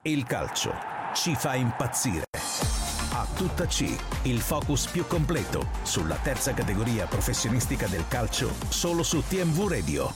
Il calcio ci fa impazzire. A tutta C, il focus più completo sulla terza categoria professionistica del calcio, solo su TMV Radio.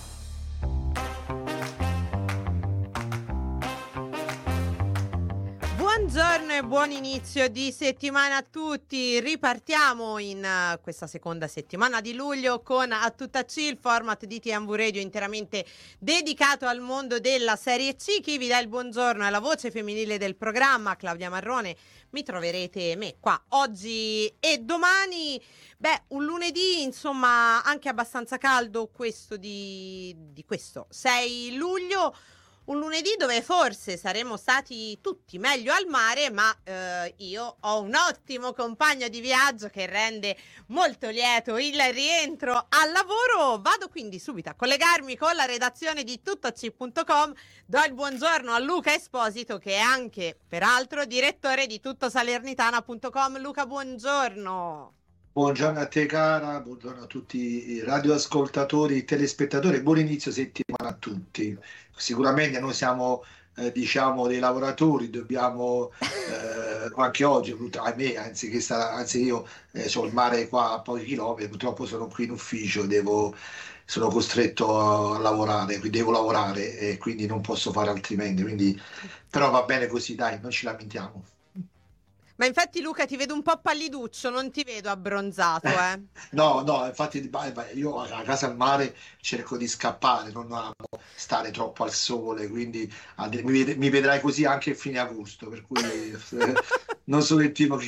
Buongiorno e buon inizio di settimana a tutti. Ripartiamo in questa seconda settimana di luglio con A Tutta C, il format di TMV Radio interamente dedicato al mondo della Serie C. Chi vi dà il buongiorno è la voce femminile del programma, Claudia Marrone. Mi troverete me qua oggi e domani. Un lunedì insomma anche abbastanza caldo questo di questo 6 luglio. Un lunedì dove forse saremmo stati tutti meglio al mare, ma io ho un ottimo compagno di viaggio che rende molto lieto il rientro al lavoro. Vado quindi subito a collegarmi con la redazione di tuttoc.com. Do il buongiorno a Luca Esposito, che è anche, peraltro, direttore di tuttosalernitana.com. Luca, buongiorno. Buongiorno a te cara, buongiorno a tutti i radioascoltatori, telespettatori, buon inizio settimana a tutti. Sicuramente noi siamo dei lavoratori, dobbiamo anche oggi, ahimè, anzi io ho il mare qua a pochi chilometri, purtroppo sono qui in ufficio, sono costretto a lavorare, quindi devo lavorare e quindi non posso fare altrimenti, però va bene così, dai, non ci lamentiamo. Ma infatti Luca ti vedo un po' palliduccio, non ti vedo abbronzato, No, infatti io a casa al mare cerco di scappare, non amo stare troppo al sole, quindi mi vedrai così anche a fine agosto, per cui non sono il tipo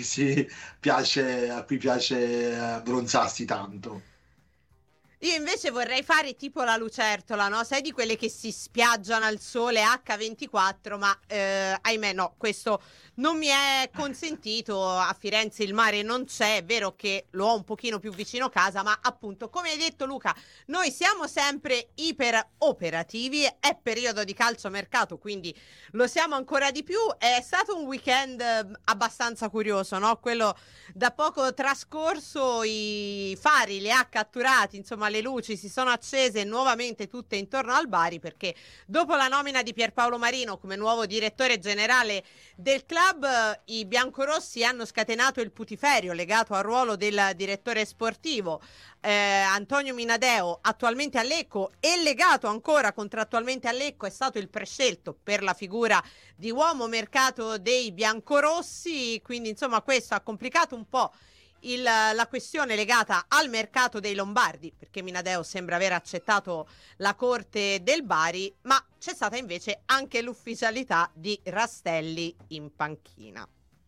a cui piace abbronzarsi tanto. Io invece vorrei fare tipo la lucertola, no? Sai, di quelle che si spiaggiano al sole H24, ma ahimè no, questo non mi è consentito. A Firenze il mare non c'è, è vero che lo ho un pochino più vicino casa, ma appunto, come hai detto Luca, noi siamo sempre iper operativi, è periodo di calciomercato, quindi lo siamo ancora di più. È stato un weekend abbastanza curioso, no? Quello da poco trascorso, i fari li ha catturati, insomma le luci si sono accese nuovamente tutte intorno al Bari, perché dopo la nomina di Pierpaolo Marino come nuovo direttore generale del club, i biancorossi hanno scatenato il putiferio legato al ruolo del direttore sportivo. Antonio Minadeo, attualmente a Lecco e legato ancora contrattualmente a Lecco, è stato il prescelto per la figura di uomo mercato dei biancorossi, quindi insomma questo ha complicato un po' la questione legata al mercato dei Lombardi, perché Minadeo sembra aver accettato la corte del Bari, ma c'è stata invece anche l'ufficialità di Rastelli in panchina.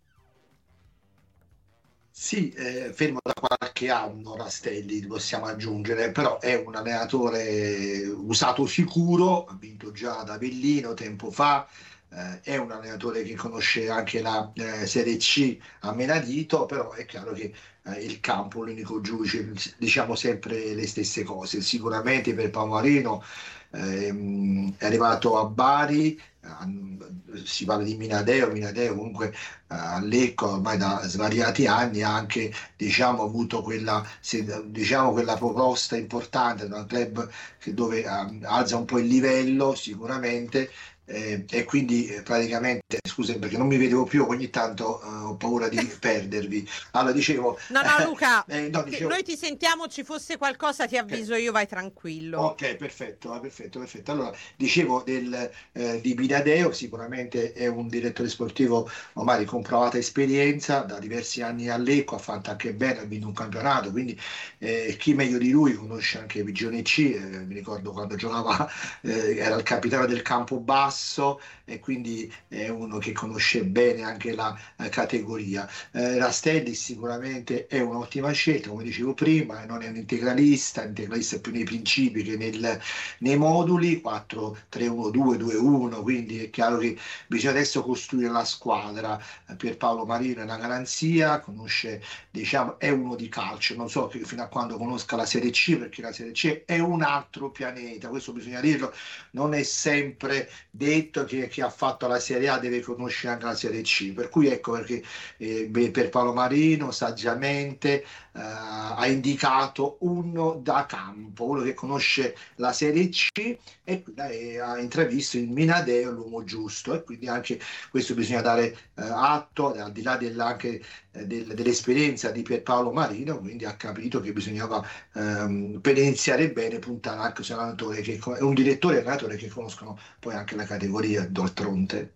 Sì, fermo da qualche anno Rastelli, possiamo aggiungere, però è un allenatore usato sicuro, ha vinto già ad Avellino tempo fa, è un allenatore che conosce anche la Serie C a menadito, però è chiaro che il campo, l'unico giudice, diciamo sempre le stesse cose. Sicuramente per Pamarino è arrivato a Bari, si parla di Minadeo comunque a Lecco ormai da svariati anni ha anche avuto quella proposta importante da un club dove alza un po' il livello sicuramente. E quindi praticamente, scusami perché non mi vedevo più, ogni tanto ho paura di perdervi. Allora dicevo... No Luca, dicevo, noi ti sentiamo, ci fosse qualcosa ti avviso io, vai tranquillo. Ok, perfetto. Allora, dicevo di Minadeo, sicuramente è un direttore sportivo ormai di comprovata esperienza, da diversi anni a Lecco, ha fatto anche bene, ha vinto un campionato, quindi chi meglio di lui conosce anche Vigione C, mi ricordo quando giocava, era il capitano del Campobasso, e quindi è uno che conosce bene anche la categoria. Rastelli sicuramente è un'ottima scelta, come dicevo prima, non è un integralista più nei principi che nei moduli 4-3-1-2-2-1, quindi è chiaro che bisogna adesso costruire la squadra. Pierpaolo Marino è una garanzia, conosce, è uno di calcio, non so fino a quando conosca la Serie C, perché la Serie C è un altro pianeta, questo bisogna dirlo, non è sempre detto che chi ha fatto la Serie A deve conoscere anche la Serie C, per cui ecco perché per Paolo Marino saggiamente ha indicato uno da campo, uno che conosce la Serie C e quindi ha intravisto in Minadeo l'uomo giusto, e quindi anche questo bisogna dare atto, al di là anche dell'esperienza di Pierpaolo Marino, quindi ha capito che bisognava per iniziare bene puntare anche su un allenatore che è un direttore e un allenatore che conoscono poi anche la categoria d'oltronte.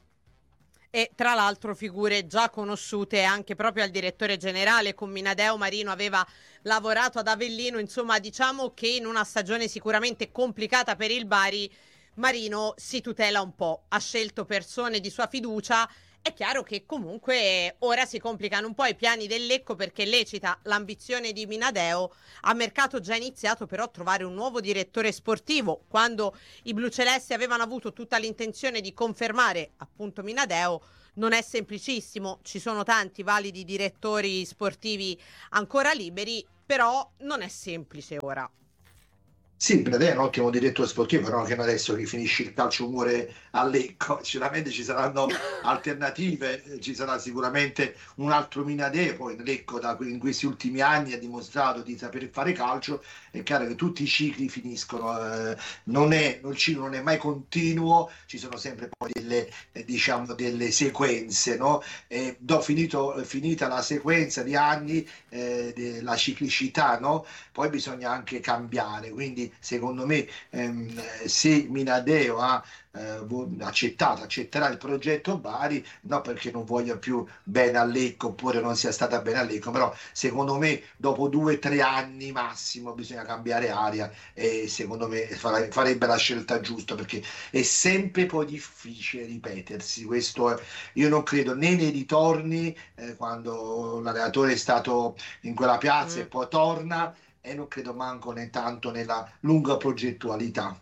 E tra l'altro figure già conosciute anche proprio al direttore generale. Con Minadeo Marino aveva lavorato ad Avellino, insomma diciamo che in una stagione sicuramente complicata per il Bari Marino si tutela un po', ha scelto persone di sua fiducia. È chiaro che comunque ora si complicano un po' i piani del Lecco, perché lecita l'ambizione di Minadeo, a mercato già iniziato però trovare un nuovo direttore sportivo. Quando i blucelesti avevano avuto tutta l'intenzione di confermare appunto Minadeo, non è semplicissimo, ci sono tanti validi direttori sportivi ancora liberi, però non è semplice ora. Sì, Bradè è un ottimo direttore sportivo, però che adesso che finisce il calcio muore a Lecco, sicuramente ci saranno alternative, ci sarà sicuramente un altro Minadeo, poi Lecco in questi ultimi anni ha dimostrato di saper fare calcio, è chiaro che tutti i cicli finiscono, il ciclo non è mai continuo, ci sono sempre poi diciamo delle sequenze, no? Finita la sequenza di anni, la ciclicità, no? Poi bisogna anche cambiare, quindi secondo me se Minadeo accetterà il progetto Bari, no perché non voglia più bene a Lecco oppure non sia stata bene a Lecco, però secondo me dopo 2 o 3 anni massimo bisogna cambiare aria, e secondo me farebbe la scelta giusta, perché è sempre poi difficile ripetersi. Io non credo né nei ritorni, quando l'allenatore è stato in quella piazza e poi torna, e non credo manco né tanto nella lunga progettualità.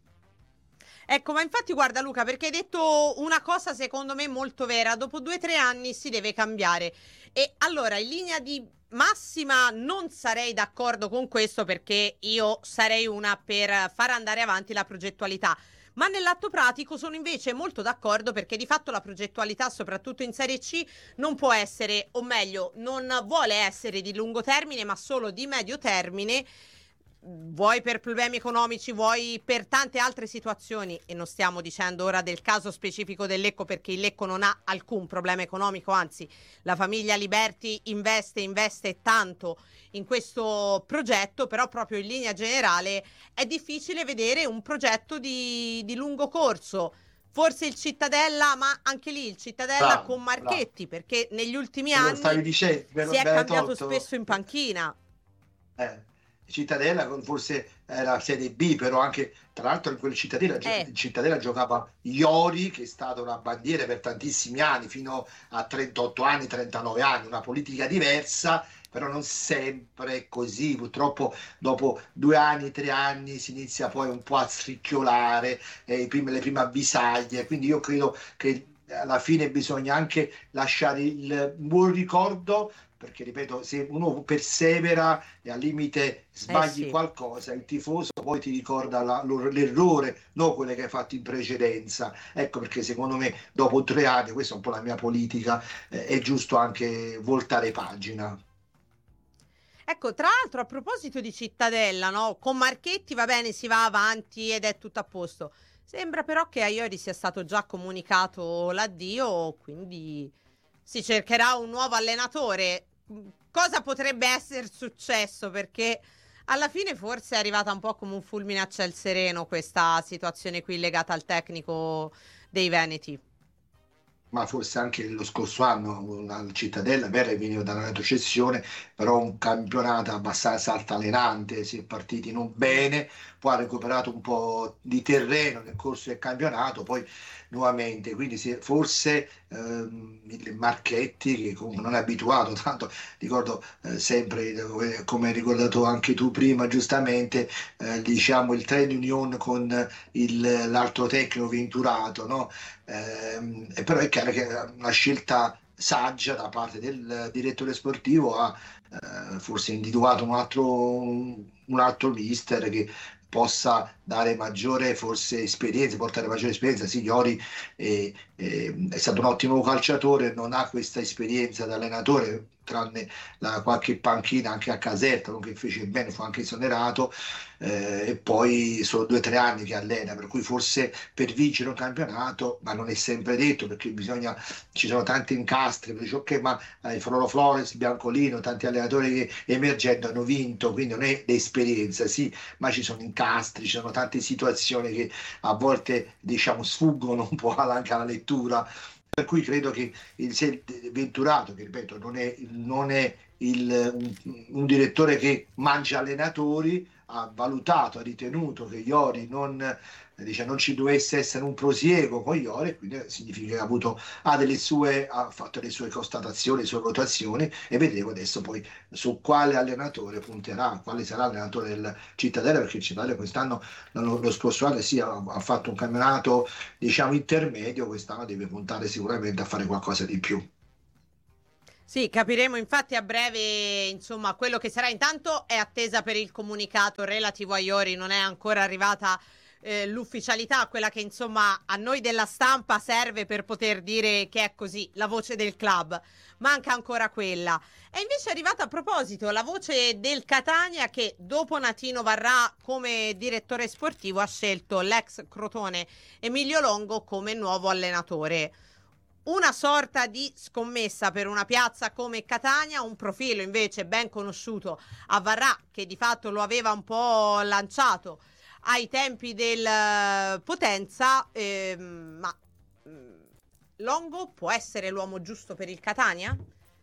Ecco, ma infatti guarda Luca, perché hai detto una cosa secondo me molto vera: dopo 2 o 3 anni si deve cambiare. E allora in linea di massima non sarei d'accordo con questo, perché io sarei una per far andare avanti la progettualità. Ma nell'atto pratico sono invece molto d'accordo, perché di fatto la progettualità, soprattutto in Serie C, non può essere, o meglio, non vuole essere di lungo termine, ma solo di medio termine, vuoi per problemi economici, vuoi per tante altre situazioni. E non stiamo dicendo ora del caso specifico del Lecco, perché il Lecco non ha alcun problema economico, anzi la famiglia Liberti investe tanto in questo progetto, però proprio in linea generale è difficile vedere un progetto di lungo corso. Forse il Cittadella, ma anche lì il Cittadella con Marchetti, perché negli ultimi anni si è cambiato spesso in panchina. Cittadella forse era Serie B, però anche tra l'altro in quel Cittadella giocava Iori, che è stata una bandiera per tantissimi anni, fino a 38 anni, 39 anni, una politica diversa, però non sempre così. Purtroppo dopo 2 anni, 3 anni si inizia poi un po' a scricchiolare le prime avvisaglie, quindi io credo che alla fine bisogna anche lasciare il buon ricordo, perché ripeto, se uno persevera e al limite sbagli qualcosa, il tifoso poi ti ricorda l'errore, non quello che hai fatto in precedenza. Ecco perché secondo me dopo 3 anni, questa è un po' la mia politica, è giusto anche voltare pagina. Ecco, tra l'altro a proposito di Cittadella, no? Con Marchetti va bene, si va avanti ed è tutto a posto. Sembra però che a Iori sia stato già comunicato l'addio, quindi si cercherà un nuovo allenatore. Cosa potrebbe essere successo? Perché alla fine forse è arrivata un po' come un fulmine a ciel sereno questa situazione qui legata al tecnico dei Veneti. Ma forse anche lo scorso anno la Cittadella veniva da una retrocessione, però un campionato abbastanza altalenante, si è partiti non bene, poi ha recuperato un po' di terreno nel corso del campionato, poi nuovamente, quindi forse il Marchetti, che comunque non è abituato, tanto ricordo sempre, come hai ricordato anche tu prima giustamente, diciamo il trade union con l'altro tecnico Venturato, no? Però è chiaro che una scelta saggia da parte del direttore sportivo ha forse individuato un altro mister che possa dare maggiore forse esperienza, portare maggiore esperienza. Sì, Iori è stato un ottimo calciatore, non ha questa esperienza da allenatore, tranne qualche panchina anche a Caserta, non che fece bene, fu anche esonerato, e poi sono 2 o 3 anni che allena, per cui forse per vincere un campionato, ma non è sempre detto, perché ci sono tanti incastri, dice, ok, ma Floro Flores, Biancolino, tanti allenatori che emergendo hanno vinto, quindi non è l'esperienza, sì, ma ci sono incastri, ci sono tante situazioni che a volte diciamo sfuggono un po' anche alla lettura, per cui credo che il Venturato, che ripeto non è un direttore che mangia allenatori, ha valutato, ha ritenuto che Iori non ci dovesse essere un prosieguo con Iori, quindi significa che ha fatto le sue constatazioni, le sue votazioni, e vedremo adesso poi su quale allenatore punterà, quale sarà l'allenatore del Cittadella, perché il Cittadella quest'anno, lo scorso anno sì, ha fatto un campionato diciamo intermedio, quest'anno deve puntare sicuramente a fare qualcosa di più. Sì, capiremo infatti a breve, insomma, quello che sarà. Intanto è attesa per il comunicato relativo a Iori, non è ancora arrivata l'ufficialità, quella che insomma a noi della stampa serve per poter dire che è così, la voce del club. Manca ancora quella. È invece arrivata, a proposito, la voce del Catania, che dopo Natino Varrà come direttore sportivo ha scelto l'ex Crotone Emilio Longo come nuovo allenatore. Una sorta di scommessa per una piazza come Catania, un profilo invece ben conosciuto a Varrà, che di fatto lo aveva un po' lanciato ai tempi del Potenza, ma Longo può essere l'uomo giusto per il Catania?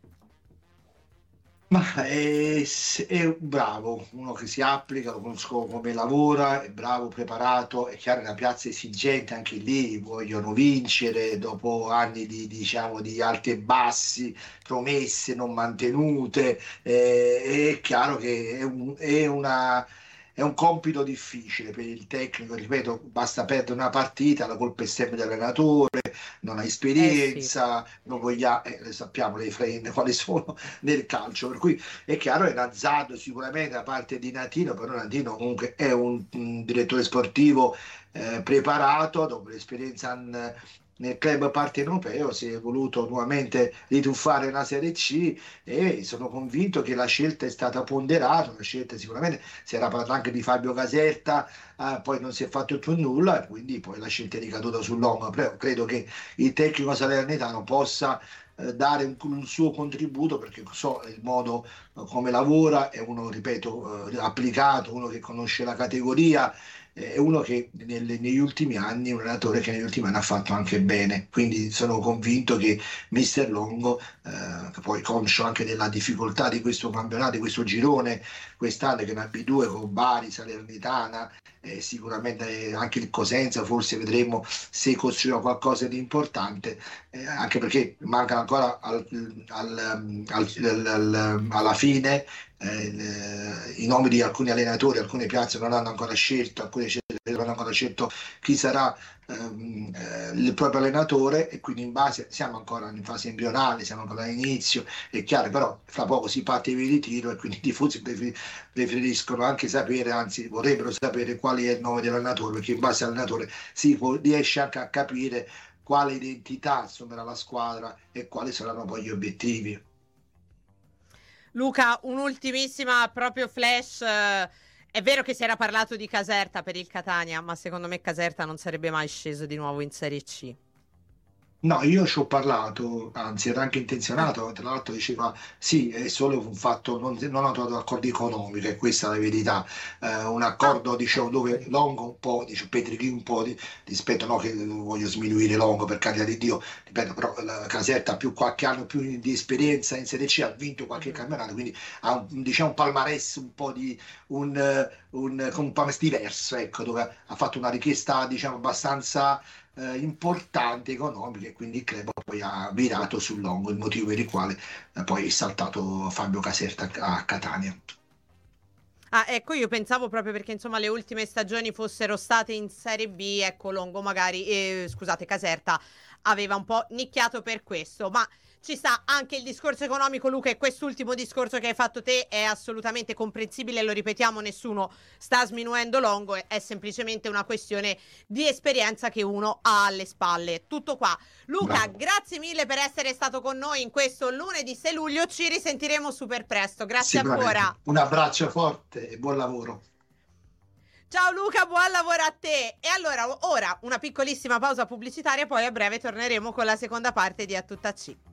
Ma è bravo, uno che si applica, lo conosco come lavora, è bravo, preparato, è chiaro, è una piazza esigente, anche lì vogliono vincere dopo anni diciamo, di alti e bassi, promesse non mantenute, è chiaro che è un compito difficile per il tecnico, ripeto, basta perdere una partita, la colpa è sempre dell'allenatore, non ha Sì. esperienza, non voglia, sappiamo le frene quali sono nel calcio, per cui è chiaro è un azzardo sicuramente da parte di Natino, però Natino comunque è un direttore sportivo preparato dopo l'esperienza nel club partenopeo, si è voluto nuovamente rituffare una Serie C, e sono convinto che la scelta è stata ponderata, una scelta sicuramente, si era parlato anche di Fabio Caserta, poi non si è fatto più nulla, e quindi poi la scelta è ricaduta sul Longo. Però credo che il tecnico salernitano possa dare un suo contributo, perché so il modo come lavora, è uno, ripeto, applicato, uno che conosce la categoria, è uno che negli ultimi anni, un allenatore che negli ultimi anni ha fatto anche bene, quindi sono convinto che Mister Longo, che poi conscio anche della difficoltà di questo campionato, di questo girone quest'anno, che è una B2 con Bari, Salernitana, sicuramente anche il Cosenza, forse vedremo se costruirà qualcosa di importante, anche perché mancano ancora alla fine i nomi di alcuni allenatori, alcune piazze non hanno ancora scelto, alcune non hanno ancora scelto chi sarà il proprio allenatore, e quindi in base siamo ancora in fase embrionale, siamo ancora all'inizio, è chiaro, però fra poco si parte i di tiro, e quindi i tifosi preferiscono anche sapere, anzi vorrebbero sapere qual è il nome dell'allenatore, perché in base all'allenatore riesce anche a capire quale identità assumerà la squadra e quali saranno poi gli obiettivi. Luca, un'ultimissima proprio flash. È vero che si era parlato di Caserta per il Catania, ma secondo me Caserta non sarebbe mai sceso di nuovo in Serie C. No, io ci ho parlato, anzi era anche intenzionato, tra l'altro diceva sì, è solo un fatto, non ho trovato accordi economici, e questa è la verità. Un Ah, accordo diciamo, dove ok. Longo un po', dice Petrichi un po' rispetto, no che voglio sminuire Longo per carità di Dio, ripeto, però la Caserta ha più qualche anno più di esperienza in Serie C, ha vinto qualche Mhm. campionato, quindi ha diciamo, un palmarès un po' con un palmarès diverso, ecco, dove ha fatto una richiesta diciamo abbastanza importanti economiche, quindi il club poi ha virato sul Longo, il motivo per il quale poi è saltato Fabio Caserta a Catania. Ah, ecco, io pensavo proprio perché insomma le ultime stagioni fossero state in Serie B, ecco Longo magari, scusate, Caserta aveva un po' nicchiato per questo, ma ci sta anche il discorso economico, Luca, e quest'ultimo discorso che hai fatto te è assolutamente comprensibile, lo ripetiamo, nessuno sta sminuendo Longo, è semplicemente una questione di esperienza che uno ha alle spalle. Tutto qua. Luca, grazie mille per essere stato con noi in questo lunedì 6 luglio, ci risentiremo super presto, grazie ancora. Un abbraccio forte e buon lavoro. Ciao Luca, buon lavoro a te. E allora, ora una piccolissima pausa pubblicitaria, poi a breve torneremo con la seconda parte di A Tutta C.